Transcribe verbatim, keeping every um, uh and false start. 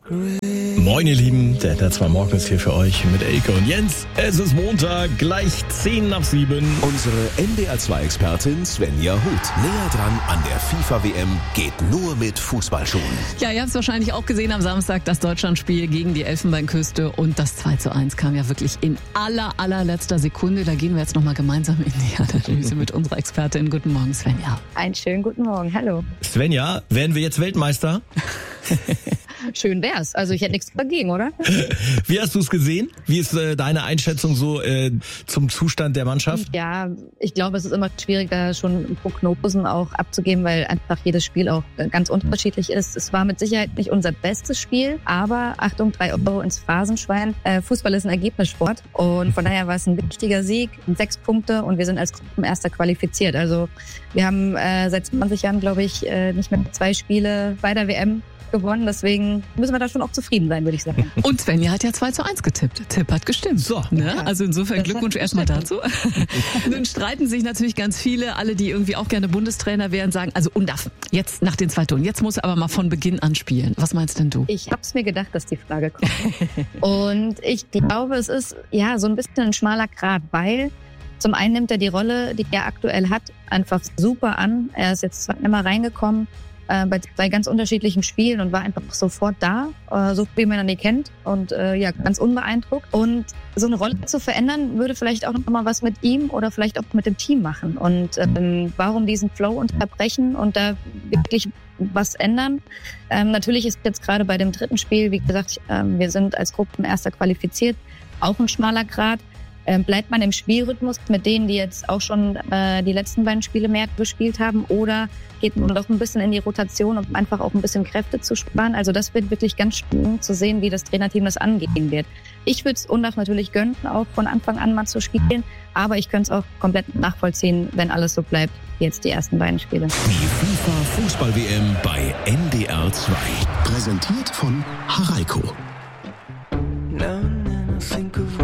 Moin ihr Lieben, der N D R zwei Morgen ist hier für euch mit Elke und Jens. Es ist Montag, gleich zehn nach sieben. Unsere N D R zwei Expertin Svenja Huth. Näher dran an der FIFA-W M geht nur mit Fußballschuhen. Ja, ihr habt es wahrscheinlich auch gesehen am Samstag, das Deutschlandspiel gegen die Elfenbeinküste. Und das zwei zu eins kam ja wirklich in aller, allerletzter Sekunde. Da gehen wir jetzt nochmal gemeinsam in die Analyse mit unserer Expertin. Guten Morgen, Svenja. Einen schönen guten Morgen, hallo. Svenja, werden wir jetzt Weltmeister? Schön wär's. Also ich hätte nichts dagegen, oder? Wie hast du es gesehen? Wie ist äh, deine Einschätzung so äh, zum Zustand der Mannschaft? Ja, ich glaube, es ist immer schwierig, da schon Prognosen auch abzugeben, weil einfach jedes Spiel auch ganz unterschiedlich ist. Es war mit Sicherheit nicht unser bestes Spiel, aber Achtung, drei Euro ins Phrasenschwein. Äh, Fußball ist ein Ergebnissport und von daher war es ein wichtiger Sieg, sechs Punkte und wir sind als Gruppenerster qualifiziert. Also wir haben äh, seit zwanzig Jahren, glaube ich, äh, nicht mehr zwei Spiele bei der W M gewonnen, deswegen müssen wir da schon auch zufrieden sein, würde ich sagen. Und Svenja hat ja zwei zu eins getippt. Tipp hat gestimmt. So, ne? Also insofern Glückwunsch erstmal dazu. Nun streiten sich natürlich ganz viele, alle, die irgendwie auch gerne Bundestrainer wären, sagen, also Undaf, jetzt nach den zwei Toren, jetzt muss er aber mal von Beginn an spielen. Was meinst denn du? Ich hab's mir gedacht, dass die Frage kommt. Und ich glaube, es ist ja so ein bisschen ein schmaler Grat, weil zum einen nimmt er die Rolle, die er aktuell hat, einfach super an. Er ist jetzt zweimal reingekommen, bei zwei ganz unterschiedlichen Spielen und war einfach sofort da, so wie man ihn nie kennt und äh, ja, ganz unbeeindruckt. Und so eine Rolle zu verändern, würde vielleicht auch noch mal was mit ihm oder vielleicht auch mit dem Team machen. Und ähm, warum diesen Flow unterbrechen und da wirklich was ändern? Ähm, natürlich ist jetzt gerade bei dem dritten Spiel, wie gesagt, ähm, wir sind als Gruppenerster qualifiziert, auch ein schmaler Grat. Ähm, bleibt man im Spielrhythmus mit denen, die jetzt auch schon äh, die letzten beiden Spiele mehr gespielt haben, oder geht man doch ein bisschen in die Rotation, um einfach auch ein bisschen Kräfte zu sparen? Also das wird wirklich ganz spannend zu sehen, wie das Trainerteam das angehen wird. Ich würde es Undaf natürlich gönnen, auch von Anfang an mal zu spielen, aber ich könnte es auch komplett nachvollziehen, wenn alles so bleibt, wie jetzt die ersten beiden Spiele. Die FIFA Fußball-W M bei N D R zwei. Präsentiert von Haraiko. Now and then I think of